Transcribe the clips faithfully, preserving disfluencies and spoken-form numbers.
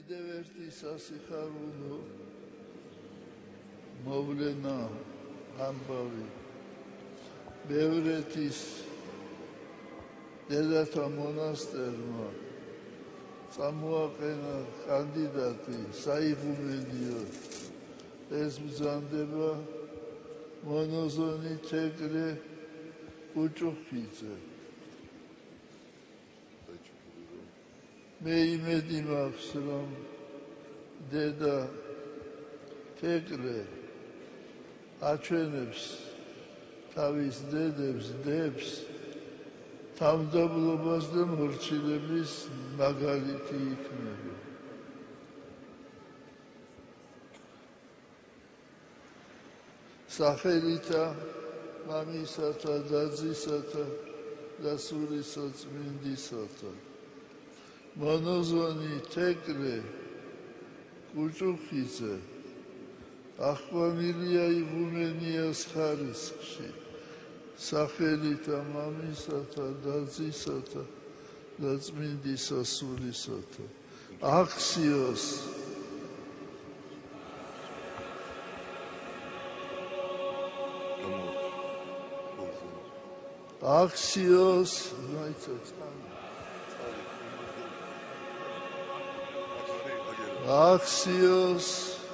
კიდევ ერთი სასიხარულო მოვლენა ამბავი ბევრეთის დედათა მონასტერმა წამოაყენა კანდიდატი საიღუმენიოდ ეს ბრძანდება მონოზონი თეკრე უჭუხიძე მე იმედი მაქვს რომ დედა თეკრე აჩვენებს თავის დედებს დებს თავმდაბლობას და მორჩილების მაგალითი იქნება სახელითა მამისათა დაძისათა და სულისაწმინდისათა მონოზონი თეკრე კუჭუხიძე ახვამილია იღუმენიას ხარისხში სახელითა მამისათა დაძისათა და წმინდისა სულისათა აქციოს აქციოს აქციოს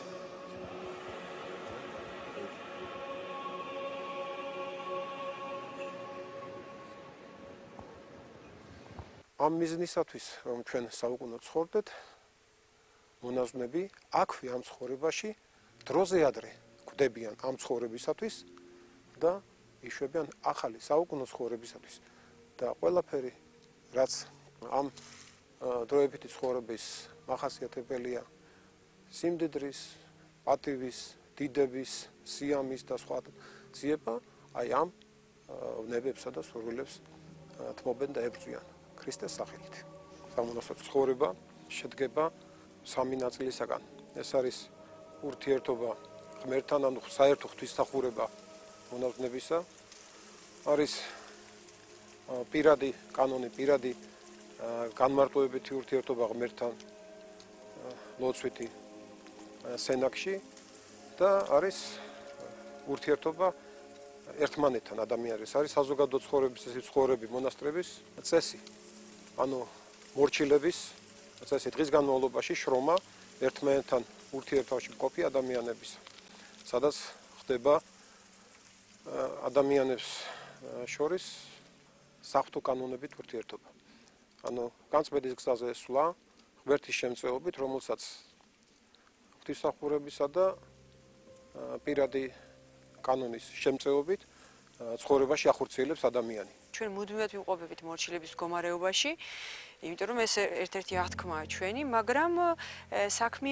ამ მიზნისათვის რომ ჩვენ საუკუნოდ ცხოვრდეთ მონაზვნები აქვე ამ ცხოვრებაში დროზე ადრე გვდებიან ამ ცხოვრებისათვის და იშვებიან ახალი საუკუნო ცხოვრებისათვის და ყველაფერი რაც ამ დროებითი ცხოვრების მახასიათებელია სიმდიდრის, პატივის, დიდების, სიამის და სხვა ძიება აი ამ ვნებებსა და სურვილებს თმობენ და ებრძვიან ქრისტეს სახელით. სამონასტრო ცხოვრება შედგება სამი ნაწილისაგან. ეს არის ურთიერთობა ღმერთთან, ანუ საერთო ღვთისმსახურება მონაზვნებისა, არის პირადი კანონი, პირადი განმარტოებითი ურთიერთობა ღმერთთან ლოცვითი სენაკში და არის ურთიერთობა ერთმანეთთან ადამიანის, არის საზოგადო ცხოვრების წესი, ცხოვრები მონასტრების წესი. ანუ მორჩილების წესი დღის განმავლობაში შრომა ერთმანეთთან ურთიერთობაში მყოფი ადამიანების, სადაც ხდება ადამიანებს შორის საღვთო კანონებით ურთიერთობა. ანუ განწმენდის გზაზე სვლა ღმერთის შემწეობით, რომელსაც ღვთისმსახურებისა და პირადი კანონის შემწეობით ცხოვრებაში ახორციელებს ადამიანი. ჩვენ მუდმივად ვიმყოფებით მორჩილების მდგომარეობაში, იმიტომ რომ ეს ერთ-ერთი აღთქმაა ჩვენი, მაგრამ საქმე